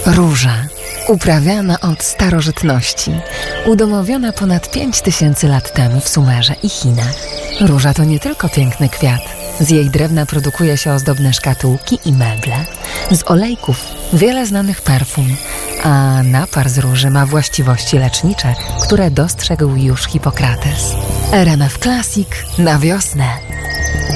Róża, uprawiana od starożytności, udomowiona ponad 5000 lat temu w Sumerze i Chinach. Róża to nie tylko piękny kwiat. Z jej drewna produkuje się ozdobne szkatułki i meble. Z olejków wiele znanych perfum, a napar z róży ma właściwości lecznicze, które dostrzegł już Hipokrates. RMF Classic na wiosnę.